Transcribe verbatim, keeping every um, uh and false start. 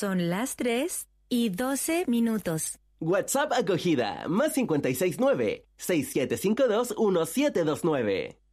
Son las tres y doce minutos. WhatsApp acogida, más cincuenta y seis nueve, seis siete cinco dos, uno siete dos nueve.